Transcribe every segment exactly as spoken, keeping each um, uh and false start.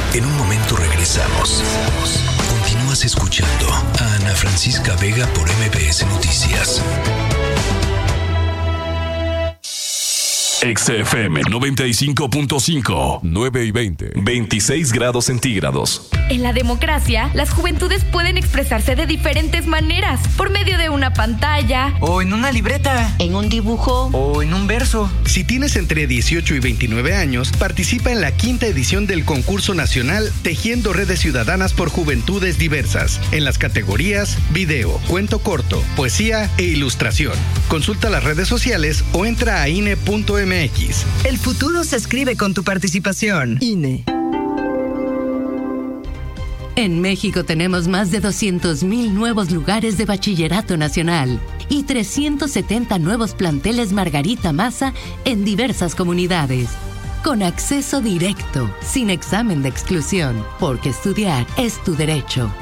En un momento regresamos. Continúas escuchando a Ana Francisca Vega por M B S Noticias. X F M noventa y cinco punto cinco, nueve y veinte, veintiséis grados centígrados. En la democracia, las juventudes pueden expresarse de diferentes maneras, por medio de una pantalla, o en una libreta, en un dibujo, o en un verso. Si tienes entre dieciocho y veintinueve años, participa en la quinta edición del concurso nacional Tejiendo Redes Ciudadanas por Juventudes Diversas, en las categorías video, cuento corto, poesía e ilustración. Consulta las redes sociales o entra a I N E punto M X. El futuro se escribe con tu participación. I N E. En México tenemos más de doscientos mil nuevos lugares de bachillerato nacional y trescientos setenta nuevos planteles Margarita Maza en diversas comunidades. Con acceso directo, sin examen de exclusión, porque estudiar es tu derecho.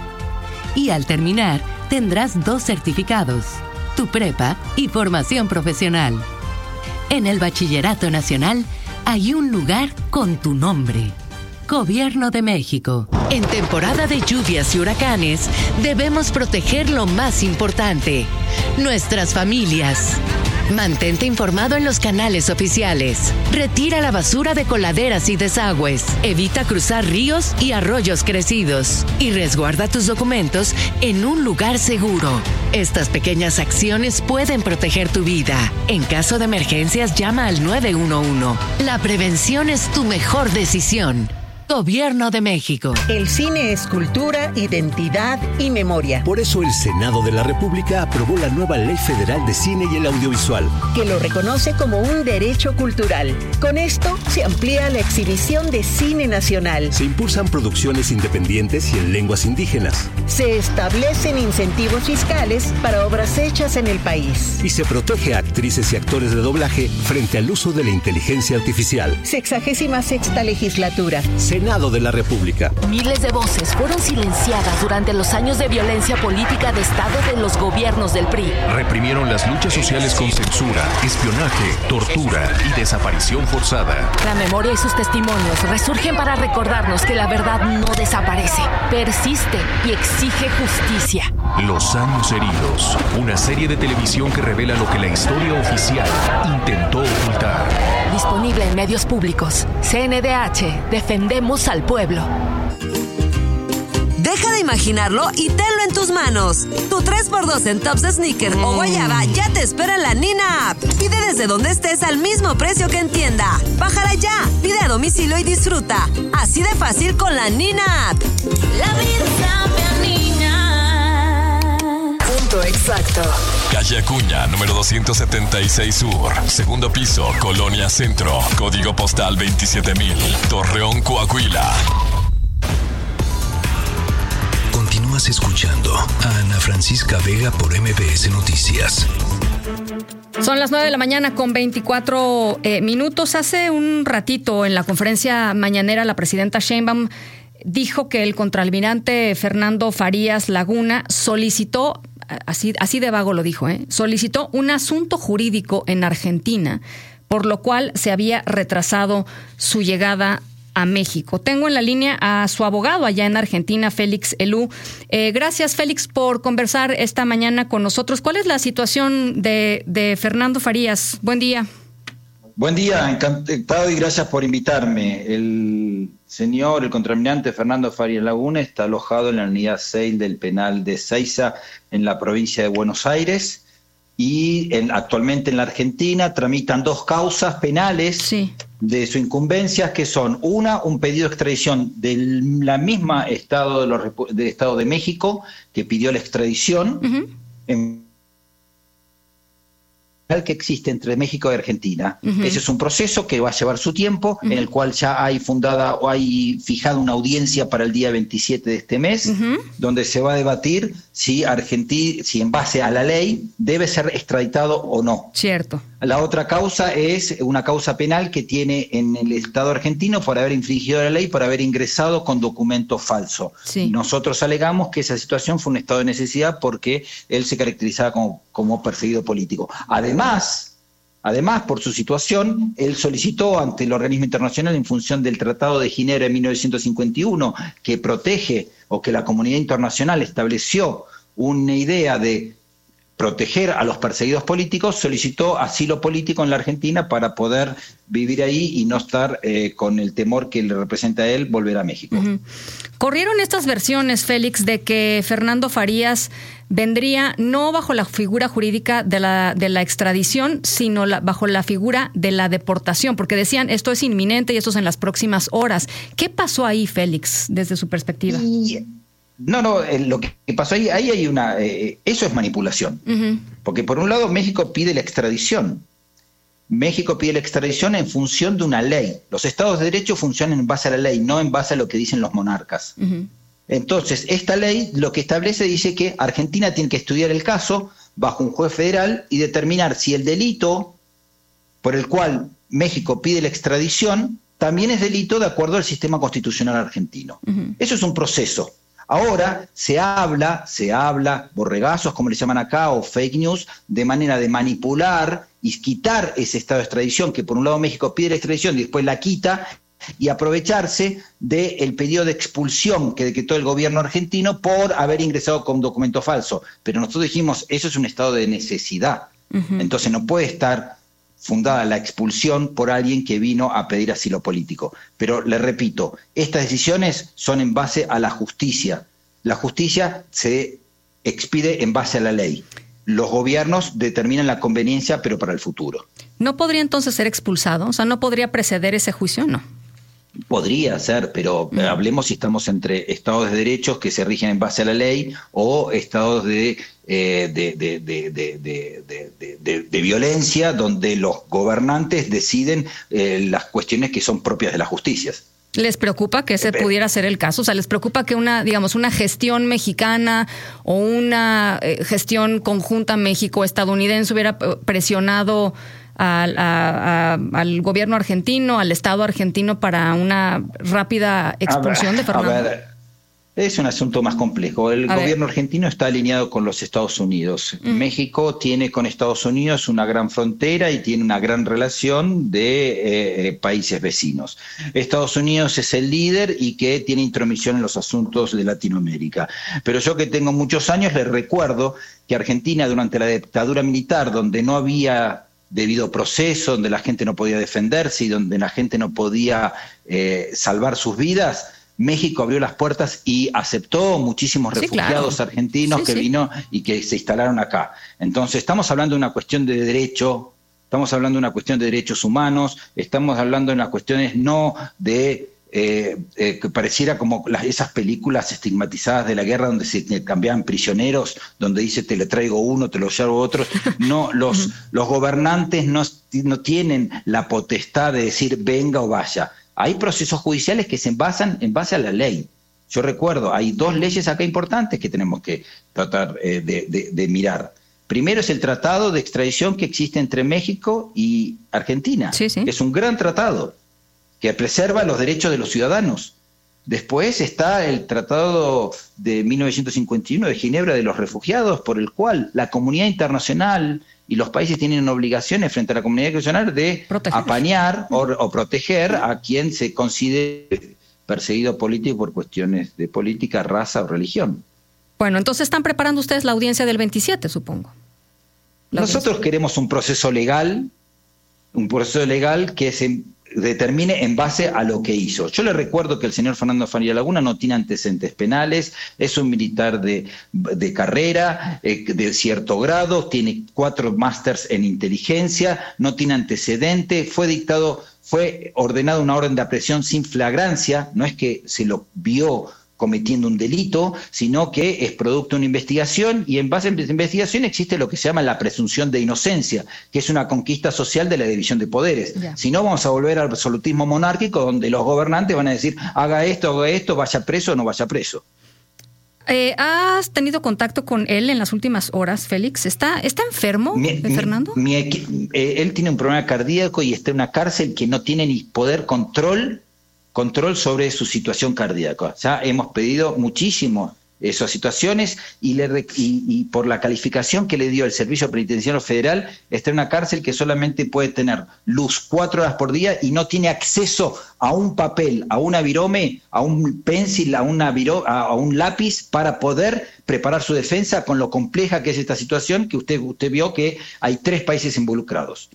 Y al terminar, tendrás dos certificados, tu prepa y formación profesional. En el Bachillerato Nacional hay un lugar con tu nombre. Gobierno de México. En temporada de lluvias y huracanes, debemos proteger lo más importante, nuestras familias. Mantente informado en los canales oficiales. Retira la basura de coladeras y desagües. Evita cruzar ríos y arroyos crecidos. Y resguarda tus documentos en un lugar seguro. Estas pequeñas acciones pueden proteger tu vida. En caso de emergencias, llama al nueve uno uno. La prevención es tu mejor decisión. Gobierno de México. El cine es cultura, identidad y memoria. Por eso el Senado de la República aprobó la nueva Ley Federal de Cine y el Audiovisual, que lo reconoce como un derecho cultural. Con esto se amplía la exhibición de cine nacional. Se impulsan producciones independientes y en lenguas indígenas. Se establecen incentivos fiscales para obras hechas en el país. Y se protege a actrices y actores de doblaje frente al uso de la inteligencia artificial. Sexagésima sexta legislatura. Senado de la República. Miles de voces fueron silenciadas durante los años de violencia política de Estado de los gobiernos del P R I. Reprimieron las luchas sociales con censura, espionaje, tortura y desaparición forzada. La memoria y sus testimonios resurgen para recordarnos que la verdad no desaparece, persiste y exige justicia. Los años heridos, una serie de televisión que revela lo que la historia oficial intentó ocultar. Disponible en medios públicos. C N D H, defendemos al pueblo. Deja de imaginarlo y tenlo en tus manos. Tu tres por dos en tops, sneakers mm. o guayaba ya te espera en la Nina App. Pide desde donde estés al mismo precio que en tienda. Bájala ya, pide a domicilio y disfruta. Así de fácil con la Nina App. La vida sabe a niña. Punto exacto. Calle Acuña, número doscientos setenta y seis Sur. Segundo piso, Colonia Centro. Código postal veintisiete mil. Torreón, Coahuila. Continúas escuchando a Ana Francisca Vega por M B S Noticias. Son las nueve de la mañana con veinticuatro eh, minutos. Hace un ratito en la conferencia mañanera la presidenta Sheinbaum dijo que el contraalmirante Fernando Farías Laguna solicitó, así, así de vago lo dijo, ¿eh? solicitó un asunto jurídico en Argentina, por lo cual se había retrasado su llegada a México. Tengo en la línea a su abogado allá en Argentina, Félix Elú. Eh, gracias, Félix, por conversar esta mañana con nosotros. ¿Cuál es la situación de, de Fernando Farías? Buen día. Buen día, encantado y gracias por invitarme. El señor, el contraalmirante Fernando Farías Laguna está alojado en la unidad seis del penal de Seiza en la provincia de Buenos Aires y en, actualmente en la Argentina tramitan dos causas penales sí. de su incumbencia, que son una, un pedido de extradición de la misma Estado de, los, de Estado de México que pidió la extradición uh-huh. en que existe entre México y Argentina. Uh-huh. Ese es un proceso que va a llevar su tiempo, uh-huh. en el cual ya hay fundada o hay fijada una audiencia para el día veintisiete de este mes, uh-huh. donde se va a debatir si Argentina, si en base a la ley debe ser extraditado o no. Cierto. La otra causa es una causa penal que tiene en el Estado argentino por haber infringido la ley, por haber ingresado con documento falso. Sí. Nosotros alegamos que esa situación fue un estado de necesidad porque él se caracterizaba como, como perseguido político. Además, Además, por su situación, él solicitó ante el organismo internacional en función del Tratado de Ginebra de mil novecientos cincuenta y uno, que protege o que la comunidad internacional estableció una idea de proteger a los perseguidos políticos, solicitó asilo político en la Argentina para poder vivir ahí y no estar eh, con el temor que le representa a él volver a México. Uh-huh. Corrieron estas versiones, Félix, de que Fernando Farías vendría no bajo la figura jurídica de la, de la extradición, sino la, bajo la figura de la deportación, porque decían esto es inminente y esto es en las próximas horas. ¿Qué pasó ahí, Félix, desde su perspectiva? Y... No, no, eh, lo que pasó ahí, ahí hay una, eh, eso es manipulación. Uh-huh. Porque por un lado México pide la extradición. México pide la extradición en función de una ley. Los estados de derecho funcionan en base a la ley, no en base a lo que dicen los monarcas. Uh-huh. Entonces, esta ley lo que establece dice que Argentina tiene que estudiar el caso bajo un juez federal y determinar si el delito por el cual México pide la extradición también es delito de acuerdo al sistema constitucional argentino. Uh-huh. Eso es un proceso. Ahora se habla, se habla, borregazos, como le llaman acá, o fake news, de manera de manipular y quitar ese estado de extradición, que por un lado México pide la extradición y después la quita, y aprovecharse del pedido de expulsión que decretó el gobierno argentino por haber ingresado con documento falso. Pero nosotros dijimos, eso es un estado de necesidad. Uh-huh. Entonces no puede estar fundada la expulsión por alguien que vino a pedir asilo político. Pero le repito, estas decisiones son en base a la justicia. La justicia se expide en base a la ley. Los gobiernos determinan la conveniencia, pero para el futuro. ¿No podría entonces ser expulsado? O sea, ¿no podría preceder ese juicio? No. Podría ser, pero mm. hablemos si estamos entre estados de derechos que se rigen en base a la ley o estados de, eh, de, de, de, de, de, de, de, de violencia donde los gobernantes deciden eh, las cuestiones que son propias de las justicias. ¿Les preocupa que ese pudiera ser el caso? O sea, ¿les preocupa que una, digamos, una gestión mexicana o una eh, gestión conjunta México-estadounidense hubiera presionado Al, a, a, al gobierno argentino, al Estado argentino para una rápida expulsión ver, de Fernando? A ver, es un asunto más complejo. El a gobierno ver. argentino está alineado con los Estados Unidos. Mm. México tiene con Estados Unidos una gran frontera y tiene una gran relación de eh, países vecinos. Estados Unidos es el líder y que tiene intromisión en los asuntos de Latinoamérica. Pero yo que tengo muchos años les recuerdo que Argentina durante la dictadura militar, donde no había debido proceso, donde la gente no podía defenderse y donde la gente no podía eh, salvar sus vidas, México abrió las puertas y aceptó muchísimos sí, refugiados claro. argentinos sí, que sí. vino y que se instalaron acá. Entonces estamos hablando de una cuestión de derecho, estamos hablando de una cuestión de derechos humanos, estamos hablando de unas cuestiones no de Eh, eh, que pareciera como las, esas películas estigmatizadas de la guerra donde se cambiaban prisioneros, donde dice te le traigo uno, te lo llevo otro. No, los, los gobernantes no, no tienen la potestad de decir venga o vaya. Hay procesos judiciales que se basan en base a la ley. Yo recuerdo, hay dos leyes acá importantes que tenemos que tratar eh, de, de, de mirar. Primero es el tratado de extradición que existe entre México y Argentina. Sí, sí. Es un gran tratado que preserva los derechos de los ciudadanos. Después está el Tratado de mil novecientos cincuenta y uno de Ginebra de los Refugiados, por el cual la comunidad internacional y los países tienen obligaciones frente a la comunidad internacional de proteger. apañar o, o proteger a quien se considere perseguido político por cuestiones de política, raza o religión. Bueno, entonces están preparando ustedes la audiencia del veintisiete, supongo. La Nosotros audiencia. queremos un proceso legal, un proceso legal que se determine en base a lo que hizo. Yo le recuerdo que el señor Fernando Farías Laguna no tiene antecedentes penales, es un militar de, de carrera, eh, de cierto grado, tiene cuatro másters en inteligencia, no tiene antecedente, fue dictado, fue ordenada una orden de aprehensión sin flagrancia, no es que se lo vio cometiendo un delito, sino que es producto de una investigación y en base a esa investigación existe lo que se llama la presunción de inocencia, que es una conquista social de la división de poderes. Yeah. Si no, vamos a volver al absolutismo monárquico donde los gobernantes van a decir haga esto, haga esto, vaya preso o no vaya preso. Eh, ¿Has tenido contacto con él en las últimas horas, Félix? ¿Está, está enfermo, mi, Fernando? Mi, mi, eh, él tiene un problema cardíaco y está en una cárcel que no tiene ni poder control control sobre su situación cardíaca. Ya hemos pedido muchísimo esas situaciones y, le, y, y por la calificación que le dio el Servicio Penitenciario Federal, está en una cárcel que solamente puede tener luz cuatro horas por día y no tiene acceso a un papel, a una virome, a un pencil, a, una viro, a, a un lápiz para poder preparar su defensa con lo compleja que es esta situación, que usted, usted vio que hay tres países involucrados.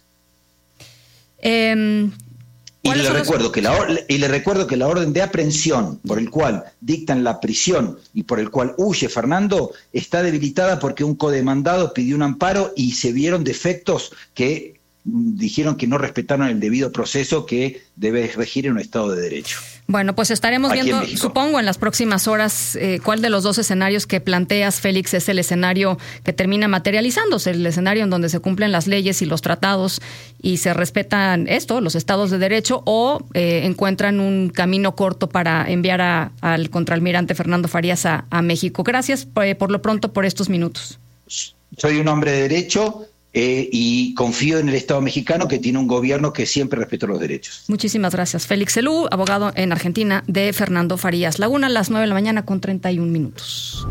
Eh... Y le, recuerdo que la, y le recuerdo que la orden de aprehensión por el cual dictan la prisión y por el cual huye Fernando está debilitada porque un codemandado pidió un amparo y se vieron defectos que dijeron que no respetaron el debido proceso que debe regir en un Estado de Derecho. Bueno, pues estaremos Aquí viendo, supongo, en las próximas horas eh, cuál de los dos escenarios que planteas, Félix, es el escenario que termina materializándose, el escenario en donde se cumplen las leyes y los tratados y se respetan esto, los estados de derecho, o eh, encuentran un camino corto para enviar a, al contraalmirante Fernando Farías a, a México. Gracias por, por lo pronto por estos minutos. Soy un hombre de derecho. Eh, y confío en el Estado mexicano, que tiene un gobierno que siempre respeta los derechos. Muchísimas gracias. Félix Selú, abogado en Argentina de Fernando Farías Laguna, a las nueve de la mañana con treinta y un minutos.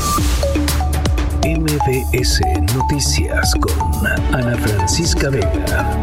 M B S Noticias con Ana Francisca Vega.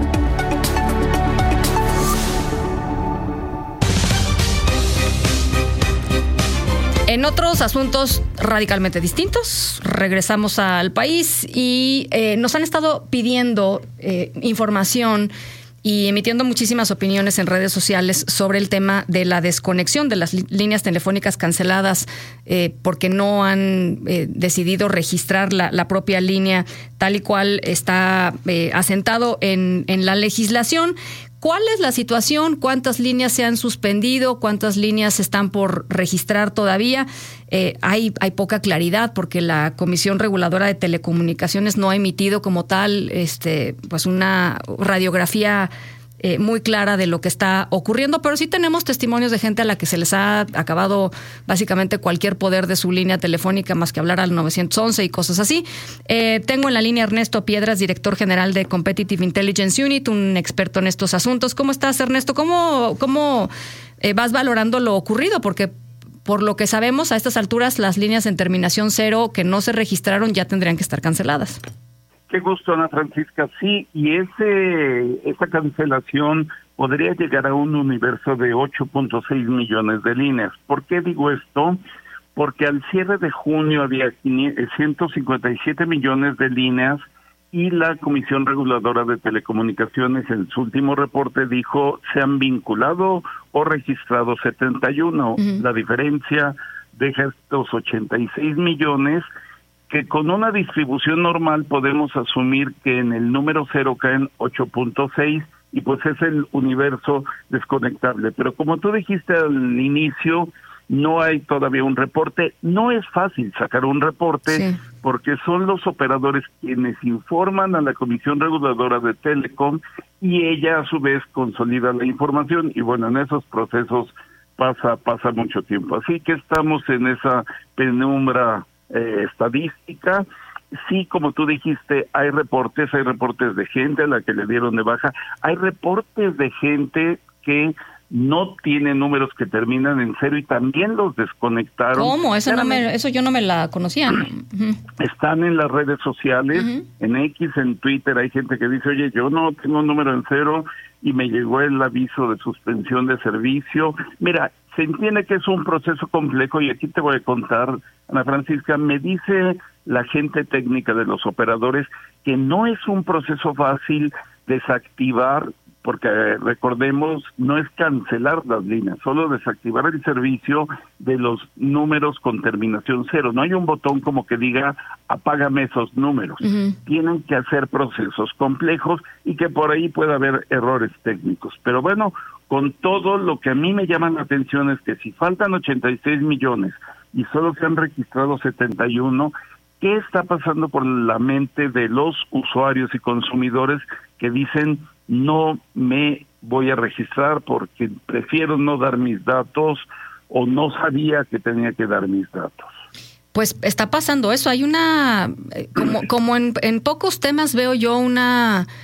En otros asuntos radicalmente distintos, regresamos al país y eh, nos han estado pidiendo eh, información y emitiendo muchísimas opiniones en redes sociales sobre el tema de la desconexión de las li- líneas telefónicas canceladas eh, porque no han eh, decidido registrar la, la propia línea tal y cual está eh, asentado en, en la legislación. ¿Cuál es la situación? ¿Cuántas líneas se han suspendido? ¿Cuántas líneas están por registrar todavía? Eh, hay, hay poca claridad porque la Comisión Reguladora de Telecomunicaciones no ha emitido como tal este, pues una radiografía eh, muy clara de lo que está ocurriendo, pero sí tenemos testimonios de gente a la que se les ha acabado básicamente cualquier poder de su línea telefónica más que hablar al nueve once y cosas así. Eh, tengo en la línea Ernesto Piedras, director general de Competitive Intelligence Unit, un experto en estos asuntos. ¿Cómo estás, Ernesto? ¿Cómo, cómo eh, vas valorando lo ocurrido? Porque por lo que sabemos, a estas alturas las líneas en terminación cero que no se registraron ya tendrían que estar canceladas. Qué gusto, Ana Francisca. Sí, y ese esa cancelación podría llegar a un universo de ocho punto seis millones de líneas. ¿Por qué digo esto? Porque al cierre de junio había ciento cincuenta y siete millones de líneas y la Comisión Reguladora de Telecomunicaciones en su último reporte dijo se han vinculado o registrado setenta y uno. Uh-huh. La diferencia deja estos ochenta y seis millones que con una distribución normal podemos asumir que en el número cero caen ocho punto seis y pues es el universo desconectable. Pero como tú dijiste al inicio, no hay todavía un reporte. No es fácil sacar un reporte sí. porque son los operadores quienes informan a la Comisión Reguladora de Telecom y ella a su vez consolida la información y bueno, en esos procesos pasa, pasa mucho tiempo. Así que estamos en esa penumbra Eh, estadística. Sí, como tú dijiste, hay reportes, hay reportes de gente a la que le dieron de baja, hay reportes de gente que no tiene números que terminan en cero y también los desconectaron. ¿Cómo? Eso, no me, eso yo no me la conocía. Uh-huh. Están en las redes sociales, uh-huh. en X, en Twitter, hay gente que dice, oye, yo no tengo un número en cero y me llegó el aviso de suspensión de servicio. Mira, se entiende que es un proceso complejo y aquí te voy a contar, Ana Francisca, me dice la gente técnica de los operadores que no es un proceso fácil desactivar, porque eh, recordemos, no es cancelar las líneas, solo desactivar el servicio de los números con terminación cero. No hay un botón como que diga, apágame esos números. Uh-huh. Tienen que hacer procesos complejos y que por ahí puede haber errores técnicos. Pero bueno, con todo lo que a mí me llama la atención es que si faltan ochenta y seis millones y solo se han registrado setenta y uno, ¿qué está pasando por la mente de los usuarios y consumidores que dicen no me voy a registrar porque prefiero no dar mis datos o no sabía que tenía que dar mis datos? Pues está pasando eso. Hay una, como, como en, en pocos temas veo yo una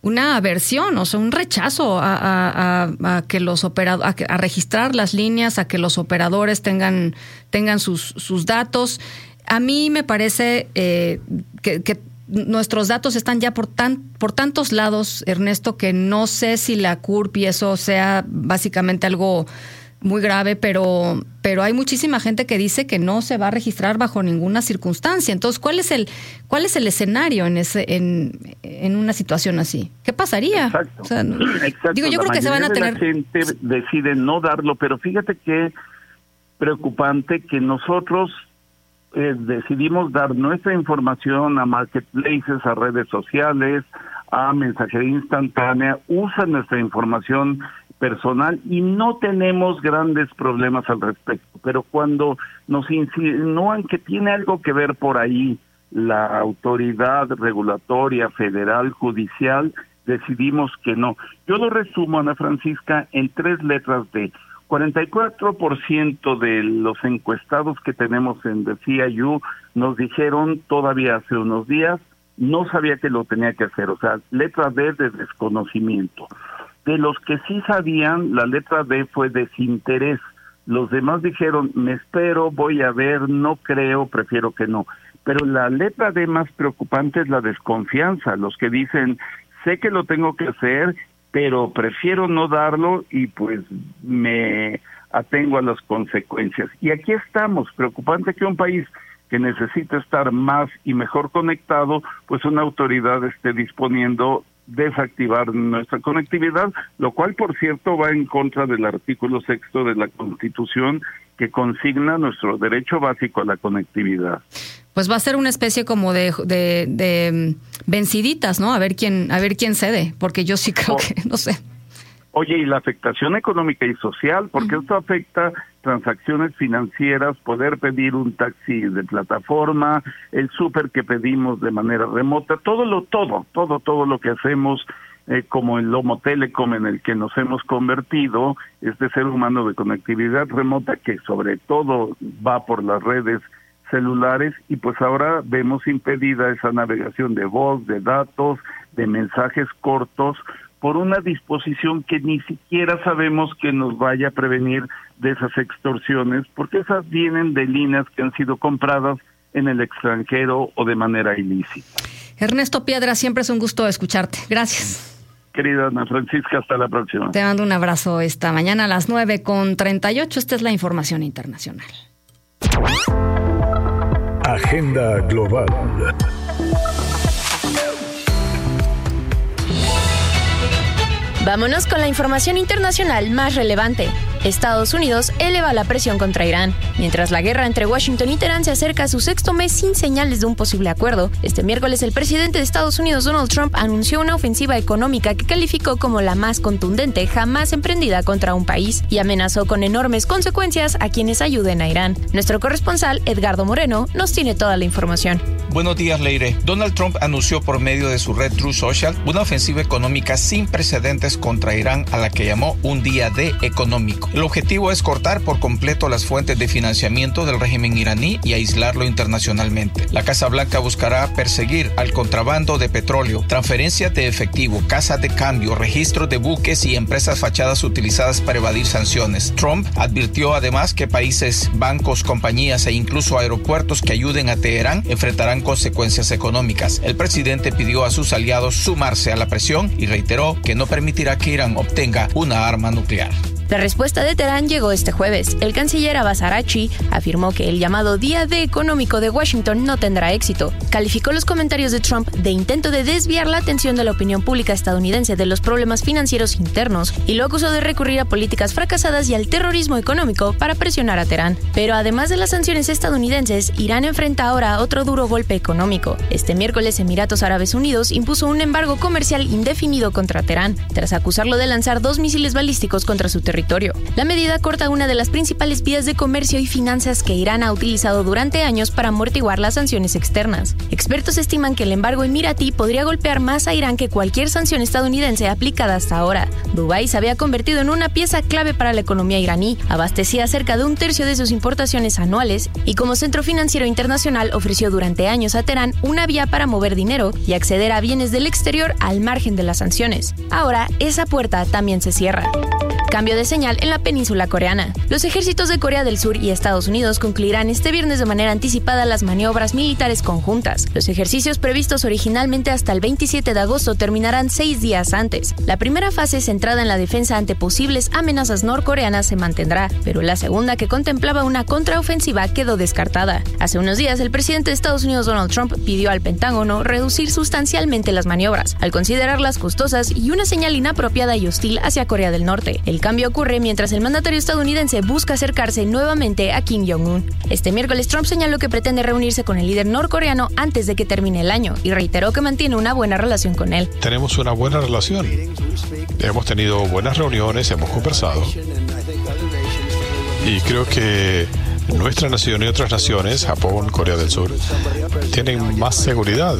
una aversión, o sea, un rechazo a, a, a, a que los operadores, a, que, a registrar las líneas, a que los operadores tengan, tengan sus, sus datos. A mí me parece eh, que, que nuestros datos están ya por tan, por tantos lados, Ernesto, que no sé si la C U R P y eso sea básicamente algo muy grave, pero pero hay muchísima gente que dice que no se va a registrar bajo ninguna circunstancia. Entonces, ¿cuál es el cuál es el escenario en ese en, en una situación así? ¿Qué pasaría? Exacto. O sea, Exacto. Digo, yo la creo que se van a tener. La gente decide no darlo, pero fíjate qué preocupante que nosotros eh, decidimos dar nuestra información a marketplaces, a redes sociales, a mensajería instantánea, usan nuestra información personal y no tenemos grandes problemas al respecto, pero cuando nos insinúan que tiene algo que ver por ahí la autoridad regulatoria, federal, judicial, decidimos que no. Yo lo resumo, Ana Francisca, en tres letras de cuarenta y cuatro por ciento de los encuestados que tenemos en The C I U nos dijeron todavía hace unos días, no sabía que lo tenía que hacer, o sea, letra D de desconocimiento. De los que sí sabían, la letra D fue desinterés. Los demás dijeron, me espero, voy a ver, no creo, prefiero que no. Pero la letra D más preocupante es la desconfianza. Los que dicen, sé que lo tengo que hacer, pero prefiero no darlo y pues me atengo a las consecuencias. Y aquí estamos, preocupante que un país que necesita estar más y mejor conectado, pues una autoridad esté disponiendo desactivar nuestra conectividad, lo cual, por cierto, va en contra del artículo sexto de la Constitución que consigna nuestro derecho básico a la conectividad. Pues va a ser una especie como de, de, de venciditas, ¿no? A ver quién, a ver quién cede, porque yo sí creo oh. que, no sé. Oye, y la afectación económica y social, porque uh-huh. esto afecta transacciones financieras, poder pedir un taxi de plataforma, el súper que pedimos de manera remota, todo lo, todo, todo, todo lo que hacemos, eh, como el Lomo Telecom en el que nos hemos convertido, este ser humano de conectividad remota que sobre todo va por las redes celulares y pues ahora vemos impedida esa navegación de voz, de datos, de mensajes cortos, por una disposición que ni siquiera sabemos que nos vaya a prevenir de esas extorsiones, porque esas vienen de líneas que han sido compradas en el extranjero o de manera ilícita. Ernesto Piedra, siempre es un gusto escucharte. Gracias. Querida Ana Francisca, hasta la próxima. Te mando un abrazo esta mañana a las nueve con treinta y ocho. Esta es la información internacional. Agenda Global. Vámonos con la información internacional más relevante. Estados Unidos eleva la presión contra Irán. Mientras la guerra entre Washington y Teherán se acerca a su sexto mes sin señales de un posible acuerdo, este miércoles el presidente de Estados Unidos, Donald Trump, anunció una ofensiva económica que calificó como la más contundente jamás emprendida contra un país y amenazó con enormes consecuencias a quienes ayuden a Irán. Nuestro corresponsal, Edgardo Moreno, nos tiene toda la información. Buenos días, Leire. Donald Trump anunció por medio de su red Truth Social una ofensiva económica sin precedentes contra Irán a la que llamó un día D económico. El objetivo es cortar por completo las fuentes de financiamiento del régimen iraní y aislarlo internacionalmente. La Casa Blanca buscará perseguir al contrabando de petróleo, transferencias de efectivo, casas de cambio, registros de buques y empresas fachadas utilizadas para evadir sanciones. Trump advirtió además que países, bancos, compañías e incluso aeropuertos que ayuden a Teherán enfrentarán consecuencias económicas. El presidente pidió a sus aliados sumarse a la presión y reiteró que no permitirá que Irán obtenga una arma nuclear. La respuesta de Teherán llegó este jueves. El canciller Abbas Araghchi afirmó que el llamado Día D económico de Washington no tendrá éxito. Calificó los comentarios de Trump de intento de desviar la atención de la opinión pública estadounidense de los problemas financieros internos y lo acusó de recurrir a políticas fracasadas y al terrorismo económico para presionar a Teherán. Pero además de las sanciones estadounidenses, Irán enfrenta ahora otro duro golpe económico. Este miércoles, Emiratos Árabes Unidos impuso un embargo comercial indefinido contra Teherán, tras acusarlo de lanzar dos misiles balísticos contra su territorio. territorio. La medida corta una de las principales vías de comercio y finanzas que Irán ha utilizado durante años para amortiguar las sanciones externas. Expertos estiman que el embargo emiratí podría golpear más a Irán que cualquier sanción estadounidense aplicada hasta ahora. Dubái se había convertido en una pieza clave para la economía iraní, abastecía cerca de un tercio de sus importaciones anuales y como centro financiero internacional ofreció durante años a Teherán una vía para mover dinero y acceder a bienes del exterior al margen de las sanciones. Ahora, esa puerta también se cierra. Cambio de señal en la península coreana. Los ejércitos de Corea del Sur y Estados Unidos concluirán este viernes de manera anticipada las maniobras militares conjuntas. Los ejercicios previstos originalmente hasta el veintisiete de agosto terminarán seis días antes. La primera fase, centrada en la defensa ante posibles amenazas norcoreanas, se mantendrá, pero la segunda, que contemplaba una contraofensiva, quedó descartada. Hace unos días, el presidente de Estados Unidos, Donald Trump, pidió al Pentágono reducir sustancialmente las maniobras, al considerarlas costosas y una señal inapropiada y hostil hacia Corea del Norte. El cambio ocurre mientras el mandatario estadounidense busca acercarse nuevamente a Kim Jong-un. Este miércoles, Trump señaló que pretende reunirse con el líder norcoreano antes de que termine el año y reiteró que mantiene una buena relación con él. Tenemos una buena relación. Hemos tenido buenas reuniones, hemos conversado. Y creo que nuestra nación y otras naciones, Japón, Corea del Sur, tienen más seguridad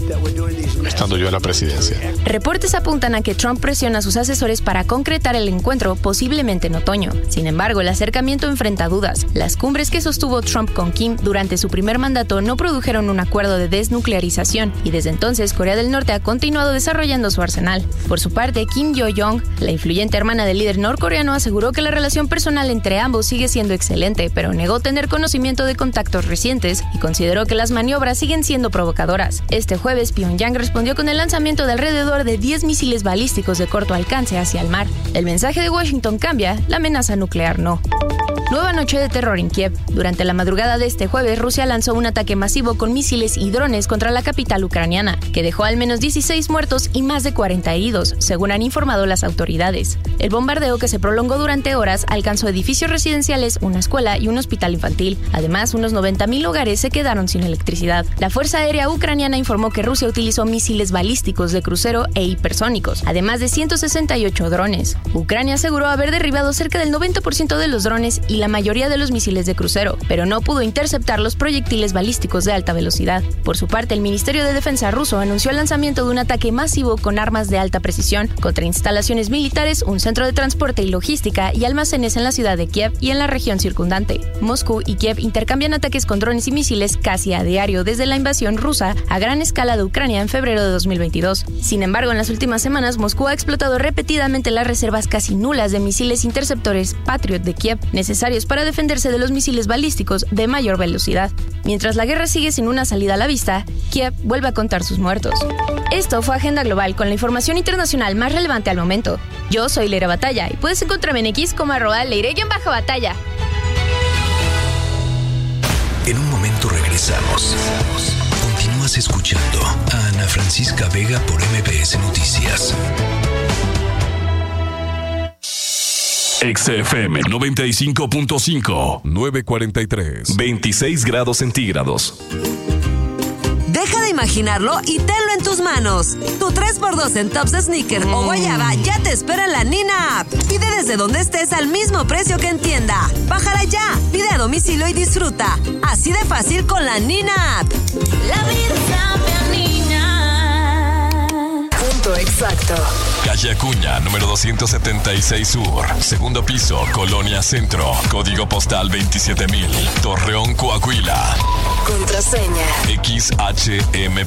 estando yo en la presidencia. Reportes apuntan a que Trump presiona a sus asesores para concretar el encuentro, posiblemente en otoño. Sin embargo, el acercamiento enfrenta dudas. Las cumbres que sostuvo Trump con Kim durante su primer mandato no produjeron un acuerdo de desnuclearización y desde entonces Corea del Norte ha continuado desarrollando su arsenal. Por su parte, Kim Yo-jong, la influyente hermana del líder norcoreano, aseguró que la relación personal entre ambos sigue siendo excelente, pero negó tener conocimiento de contactos recientes y consideró que las maniobras siguen siendo provocadoras. Este jueves, Pyongyang respondió con el lanzamiento de alrededor de diez misiles balísticos de corto alcance hacia el mar. El mensaje de Washington cambia, la amenaza nuclear no. Nueva noche de terror en Kiev. Durante la madrugada de este jueves, Rusia lanzó un ataque masivo con misiles y drones contra la capital ucraniana, que dejó al menos dieciséis muertos y más de cuarenta heridos, según han informado las autoridades. El bombardeo, que se prolongó durante horas, alcanzó edificios residenciales, una escuela y un hospital infantil. Además, unos noventa mil hogares se quedaron sin electricidad. La Fuerza Aérea Ucraniana informó que Rusia utilizó misiles balísticos de crucero e hipersónicos, además de ciento sesenta y ocho drones. Ucrania aseguró haber derribado cerca del noventa por ciento de los drones y la mayoría de los misiles de crucero, pero no pudo interceptar los proyectiles balísticos de alta velocidad. Por su parte, el Ministerio de Defensa ruso anunció el lanzamiento de un ataque masivo con armas de alta precisión contra instalaciones militares, un centro de transporte y logística y almacenes en la ciudad de Kiev y en la región circundante. Moscú y Kiev intercambian ataques con drones y misiles casi a diario desde la invasión rusa a gran escala de Ucrania en febrero de dos mil veintidós. Sin embargo, en las últimas semanas, Moscú ha explotado repetidamente las reservas casi nulas de misiles interceptores Patriot de Kiev, necesarios para defenderse de los misiles balísticos de mayor velocidad. Mientras la guerra sigue sin una salida a la vista, Kiev vuelve a contar sus muertos. Esto fue Agenda Global con la información internacional más relevante al momento. Yo soy Leira Batalla y puedes encontrarme en X como arroba leire-batalla. En un momento regresamos. Continúas escuchando a Ana Francisca Vega por M B S Noticias. X F M noventa y cinco punto cinco, nueve cuarenta y tres, veintiséis grados centígrados. Deja de imaginarlo y tenlo en tus manos. Tu tres por dos en tops de sneaker o guayaba ya te espera en la Nina App. Pide desde donde estés al mismo precio que en tienda. Bájala ya, pide a domicilio y disfruta. Así de fácil con la Nina App. La vida sabe a Nina. Punto exacto. Calle Acuña, número doscientos setenta y seis Sur. Segundo piso, Colonia Centro. Código postal veintisiete mil. Torreón, Coahuila. Contraseña. X H M